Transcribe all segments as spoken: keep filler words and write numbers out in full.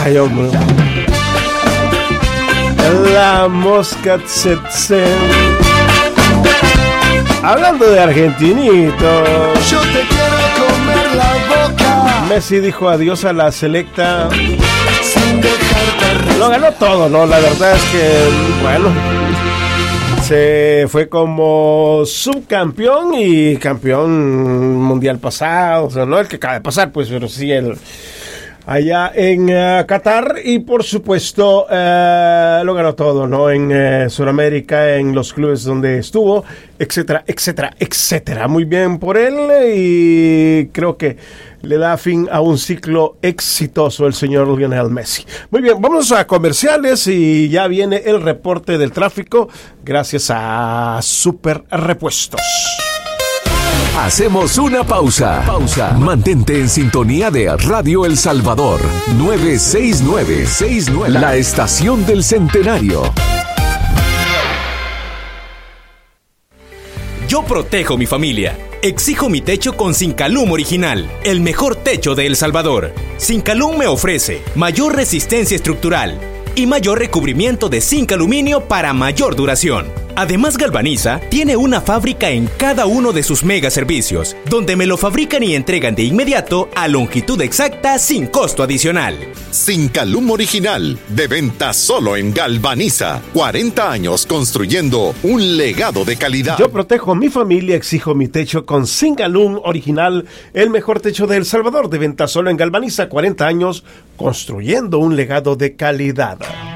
Ay, hombre. La mosca tsetse. Hablando de argentinito, yo te quiero comer la boca. Messi dijo adiós a la selecta. Sin dejarte. Lo ganó todo, ¿no? La verdad es que, bueno, se fue como subcampeón y campeón mundial pasado. O sea, no el que acaba de pasar, pues, pero sí el allá en uh, Qatar. Y por supuesto uh, lo ganó todo, ¿no? En uh, Sudamérica, en los clubes donde estuvo, etcétera, etcétera, etcétera. Muy bien por él y creo que le da fin a un ciclo exitoso el señor Lionel Messi. Muy bien, vamos a comerciales y ya viene el reporte del tráfico gracias a Super Repuestos. Hacemos una pausa. Pausa. Mantente en sintonía de Radio El Salvador nueve seis nueve seis nueve, la estación del centenario. Yo protejo mi familia. Exijo mi techo con Sincalum Original, el mejor techo de El Salvador. Sincalum me ofrece mayor resistencia estructural y mayor recubrimiento de zinc aluminio para mayor duración. Además, Galvaniza tiene una fábrica en cada uno de sus mega servicios, donde me lo fabrican y entregan de inmediato a longitud exacta sin costo adicional. Sincalum Original, de venta solo en Galvaniza. cuarenta años construyendo un legado de calidad. Yo protejo mi familia, exijo mi techo con Sincalum Original, el mejor techo de El Salvador, de venta solo en Galvaniza. cuarenta años construyendo un legado de calidad.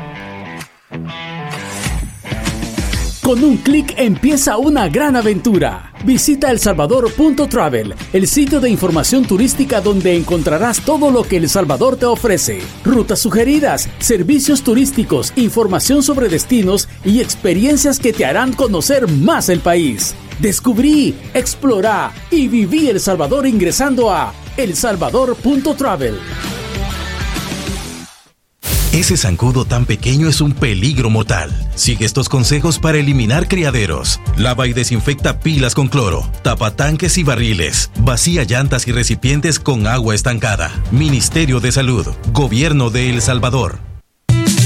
Con un clic empieza una gran aventura. Visita el salvador punto travel, el sitio de información turística donde encontrarás todo lo que El Salvador te ofrece. Rutas sugeridas, servicios turísticos, información sobre destinos y experiencias que te harán conocer más el país. Descubrí, explorá y viví El Salvador ingresando a el salvador punto travel. Ese zancudo tan pequeño es un peligro mortal. Sigue estos consejos para eliminar criaderos. Lava y desinfecta pilas con cloro. Tapa tanques y barriles. Vacía llantas y recipientes con agua estancada. Ministerio de Salud. Gobierno de El Salvador.